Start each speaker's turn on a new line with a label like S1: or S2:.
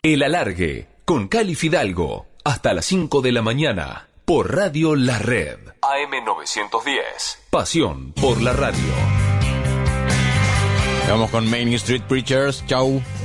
S1: El Alargue, con Cali Fidalgo, hasta las 5 de la mañana, por Radio La Red. AM910. Pasión por la radio.
S2: Vamos con Main Street Preachers. Chau.